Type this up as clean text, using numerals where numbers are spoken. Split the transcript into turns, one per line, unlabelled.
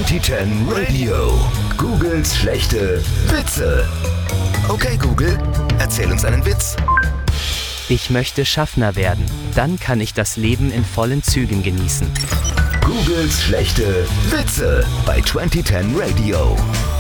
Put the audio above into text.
2010 Radio. Googles schlechte Witze. Okay, Google, erzähl uns einen Witz.
Ich möchte Schaffner werden. Dann kann ich das Leben in vollen Zügen genießen.
Googles schlechte Witze bei 2010 Radio.